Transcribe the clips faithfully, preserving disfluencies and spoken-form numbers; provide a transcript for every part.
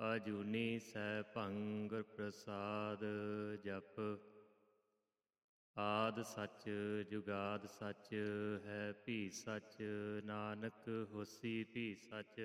ਆਜੂਨੀ ਸੈਭੰ ਗੁਰ ਪ੍ਰਸਾਦ ਜਪ। ਆਦਿ ਸੱਚ ਜੁਗਾਦ ਸੱਚ ਹੈ ਭੀ ਸੱਚ, ਨਾਨਕ ਹੋਸੀ ਭੀ ਸੱਚ।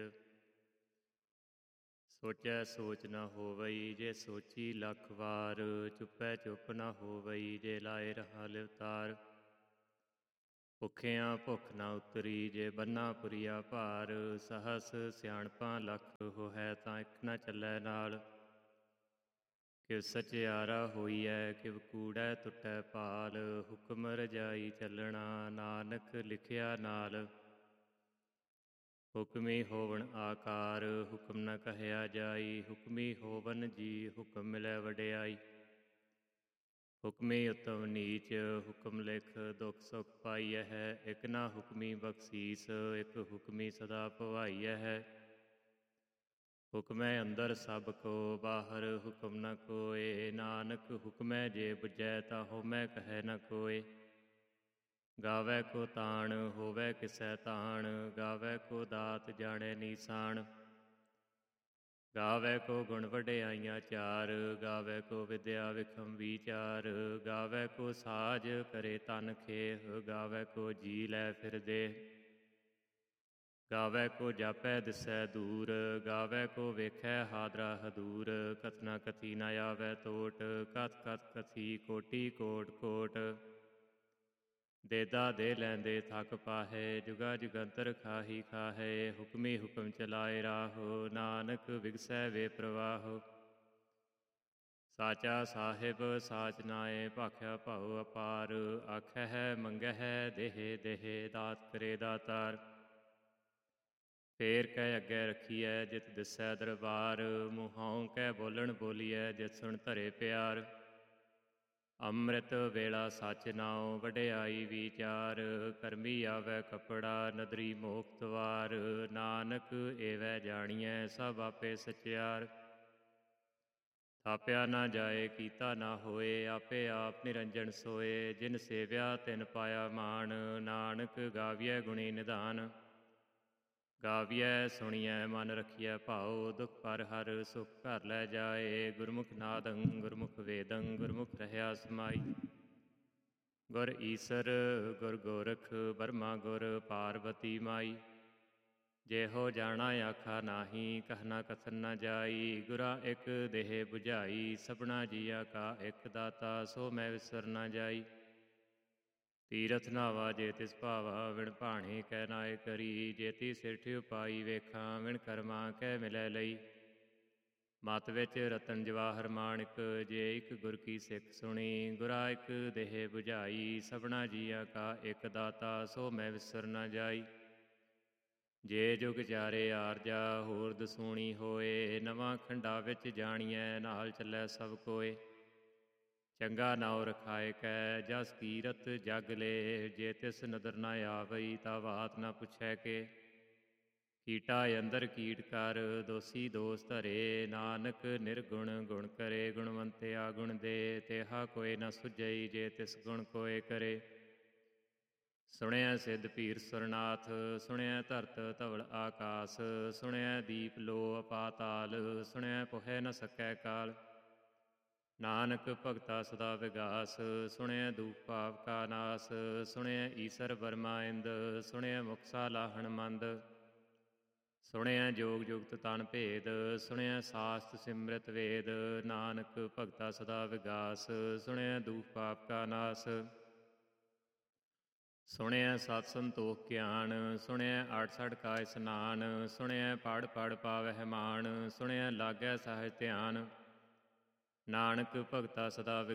ਸੋਚੈ ਸੋਚ ਨ ਹੋਵਈ, ਜੇ ਸੋਚੀ ਲੱਖ ਵਾਰ। ਚੁੱਪੈ ਚੁੱਪ ਨ ਹੋਵਈ, ਜੇ ਲਾਏ ਰਹਾ ਲਿਵਤਾਰ। ਭੁੱਖਿਆਂ ਭੁੱਖ ਨ ਉਤਰੀ, ਜੇ ਬੰਨਾ ਪੁਰੀਆ ਭਾਰ। ਸਹਸ ਸਿਆਣਪਾਂ ਲੱਖ ਹੋਹੈ, ਤਾਂ ਇੱਕ ਨ ਚੱਲੈ ਨਾਲ। ਕਿਵ ਸਚਿਆਰਾ ਹੋਈਐ, ਕਿਵ ਕੂੜੈ ਟੁੱਟੈ ਭਾਲ। ਹੁਕਮ ਰਜਾਈ ਚੱਲਣਾ, ਨਾਨਕ ਲਿਖਿਆ ਨਾਲ। ਹੁਕਮੀ ਹੋਵਣ ਆਕਾਰ, ਹੁਕਮ ਨ ਕਹਿਆ ਜਾਈ। ਹੁਕਮੀ ਹੋਵਨ ਜੀ, ਹੁਕਮ ਮਿਲੈ ਵਡਿਆਈ। ਹੁਕਮੀ ਉਤਮ ਨੀਚ, ਹੁਕਮ ਲਿਖ ਦੁਖ ਸੁਖ ਪਾਈਐ। ਇਕ ਨਾ ਹੁਕਮੀ ਬਖਸੀਸ, ਇਕ ਹੁਕਮੀ ਸਦਾ ਭਵਾਈਐ। ਹੁਕਮੈ ਅੰਦਰ ਸਭ ਕੋ, ਬਾਹਰ ਹੁਕਮ ਨ ਕੋਇ। ਨਾਨਕ ਹੁਕਮੈ ਜੇ ਬੁਝੈ, ਤਾ ਹਉਮੈ ਕਹੈ ਨ ਕੋਇ। ਗਾਵੈ ਕੋ ਤਾਣ, ਹੋਵੈ ਕਿਸੈ ਤਾਣ। ਗਾਵੈ ਕੋ ਦਾਤ, ਜਾਣੈ ਨੀਸਾਨ। ਗਾਵੈ ਕੋ ਗੁਣ ਵਡਿਆਈਆਂ ਚਾਰ, ਗਾਵੈ ਕੋ ਵਿਦਿਆ ਵਿਖਮ ਵੀਚਾਰ। ਗਾਵੈ ਕੋ ਸਾਜ, ਕਰੇ ਤਨ ਖੇਹ। ਗਾਵੈ ਕੋ ਜੀ ਲੈ ਫਿਰ ਦੇਹ। ਗਾਵੈ ਕੋ ਜਾਪੈ ਦਿਸੈ ਦੂਰ, ਗਾਵੈ ਕੋ ਵੇਖੈ ਹਾਦਰਾ ਹਦੂਰ। ਕਥਨਾ ਕਥੀ ਨ ਆਵੈ ਟੋਟ, ਕਥ ਕਥ ਕਥੀ ਕੋਟੀ ਕੋਟਿ ਕੋਟਿ। ਦੇਦਾ ਦੇ ਲੈਂਦੇ ਥਕ ਪਾਹੇ, ਜੁਗਾ ਜੁਗੰਤਰ ਖਾਹੀ ਖਾਹੇ। ਹੁਕਮੀ ਹੁਕਮ ਚਲਾਏ ਰਾਹੋ, ਨਾਨਕ ਵਿਗਸੈ ਵੇ ਪ੍ਰਵਾਹੋ। ਸਾਚਾ ਸਾਹਿਬ ਸਾਚ ਨਾਇ, ਭਾਖਿਆ ਭਾਉ ਅਪਾਰ। ਆਖਹਿ ਮੰਗਹਿ ਦੇਹ ਦੇਹ, ਦਾਤ ਕਰੇ ਦਾਤਾਰ। ਫੇਰ ਕਹਿ ਅੱਗੇ ਰਖੀਐ, ਜਿਤ ਦਿਸੈ ਦਰਬਾਰ। ਮੂੰਹੋਂ ਕਹਿ ਬੋਲਣ ਬੋਲੀਐ, ਜਿਤ ਸੁਣ ਧਰੇ ਪਿਆਰ। ਅੰਮ੍ਰਿਤ ਵੇਲਾ ਸੱਚ ਨਾਉ, ਵਡਿਆਈ ਵੀਚਾਰ। ਕਰਮੀ ਆਵੈ ਕਪੜਾ, ਨਦਰੀ ਮੋਖ ਦੁਆਰ। ਨਾਨਕ ਏਵੈ ਜਾਣੀਐ, ਸਭ ਆਪੇ ਸਚਿਆਰ। ਥਾਪਿਆ ਨਾ ਜਾਏ, ਕੀਤਾ ਨਾ ਹੋਏ, ਆਪੇ ਆਪ ਨਿਰੰਜਨ ਸੋਏ। ਜਿਨ ਸੇਵਿਆ ਤਿਨ ਪਾਇਆ ਮਾਣ, ਨਾਨਕ ਗਾਵੀਐ ਗੁਣੀ ਨਿਧਾਨ। ਗਾਵੀਐ ਸੁਣੀਐ ਮਨ ਰਖੀਐ ਭਾਉ, ਦੁਖ ਪਰ ਹਰਿ ਸੁਖ ਘਰ ਲੈ ਜਾਏ। ਗੁਰਮੁਖ ਨਾਦੰ ਗੁਰਮੁਖ ਵੇਦੰ, ਗੁਰਮੁਖ ਰਹਿਆ ਸਮਾਈ। ਗੁਰ ਈਸਰ ਗੁਰ ਗੋਰਖ, ਬਰਮਾ ਗੁਰ ਪਾਰਬਤੀ ਮਾਈ। ਜਿਹੋ ਜਾਣਾ ਆਖਾ ਨਾਹੀ, ਕਹਿਣਾ ਕਥਨ ਨ ਜਾਈ। ਗੁਰਾਂ ਇਕ ਦੇਹ ਬੁਝਾਈ, ਸਭਨਾ ਜੀਆ ਕਾ ਇਕ ਦਾਤਾ। ਸੋ ਮੈਂ ਵਿਸਰ ਨ ਜਾਈ। ਤੀਰਥ ਨਾਵਾ ਜੇ ਤਿਸ ਭਾਵਾ, ਵਿਣ ਭਾਣੇ ਕੈ ਨਾਇ ਕਰੀ। ਜੇਤੀ ਸਿਰਠਿ ਉਪਾਈ ਵੇਖਾਂ, ਵਿਣ ਕਰਮਾਂ ਕੈ ਮਿਲੈ ਲਈ। ਮਤ ਵਿੱਚ ਰਤਨ ਜਵਾਹਰ ਮਾਣਿਕ, ਜੇ ਇਕ ਗੁਰ ਕੀ ਸਿੱਖ ਸੁਣੀ। ਗੁਰਾਂ ਇਕ ਦੇਹ ਬੁਝਾਈ, ਸਭਨਾ ਜੀਆ ਕਾ ਇਕ ਦਾਤਾ। ਸੋ ਮੈਂ ਵਿਸਰ ਨ ਜਾਈ। ਜੇ ਜੁਗ ਚਾਰੇ ਆਰਜਾ, ਹੋਰ ਦਸੂਣੀ ਹੋਏ। ਨਵਾਂ ਖੰਡਾ ਵਿੱਚ ਜਾਣੀਐ, ਨਾਲ ਚੱਲੈ ਸਭ ਕੋਏ। ਚੰਗਾ ਨਾਉ ਰਖਾਇ ਕੈ, ਜਸ ਕੀਰਤ ਜਗ ਲੇ। ਜੇ ਤਿਸ ਨਦਰ ਨ ਆਵਈ, ਤਾ ਬਾਤ ਨ ਪੁੱਛੈ ਕੇ। ਕੀਟਾ ਅੰਦਰ ਕੀਟ ਕਰ, ਦੋਸੀ ਦੋਸ ਧਰੇ। ਨਾਨਕ ਨਿਰਗੁਣ ਗੁਣ ਕਰੇ, ਗੁਣਵੰਤਿਆ ਗੁਣ ਦੇ। ਤੇਹਾ ਕੋਇ ਨ ਸੁਝਈ, ਜੇ ਤਿਸ ਗੁਣ ਕੋਇ ਕਰੇ। ਸੁਣਿਐ ਸਿੱਧ ਪੀਰ ਸੁਰਨਾਥ, ਸੁਣਿਐ ਧਰਤ ਧਵਲ ਆਕਾਸ। ਸੁਣਿਐ ਦੀਪ ਲੋ ਪਾਤਾਲ, ਸੁਣਿਐ ਪੁਹੈ ਨ ਸਕੈ ਕਾਲ। ਨਾਨਕ ਭਗਤਾ ਸਦਾ ਵਿਗਾਸ, ਸੁਣਿਐ ਦੂਖ ਪਾਪ ਕਾ ਨਾਸ। ਸੁਣਿਐ ਈਸਰ ਬਰਮਾ ਇੰਦ, ਸੁਣਿਐ ਮੁਖ ਸਾਲਾਹਣ ਮੰਦ। ਸੁਣਿਐ ਜੋਗ ਜੁਗਤ ਤਨ ਭੇਦ, ਸੁਣਿਐ ਸਾਸਤ ਸਿਮ੍ਰਿਤ ਵੇਦ। ਨਾਨਕ ਭਗਤਾ ਸਦਾ ਵਿਗਾਸ, ਸੁਣਿਐ ਦੂਖ ਪਾਪ ਕਾ ਨਾਸ। ਸੁਣਿਐ ਸਤ ਸੰਤੋਖ ਗਿਆਨ, ਸੁਣਿਐ ਅਠਸਠ ਕਾ ਇਸਨਾਨ। ਸੁਣਿਐ ਪੜ੍ਹ ਪੜ੍ਹ ਪਾਵਹਿ ਮਾਣ, ਸੁਣਿਐ ਲਾਗੈ ਸਹਿਜ ਧਿਆਨ। ਨਾਨਕ ਭਗਤਾ ਸਦਾ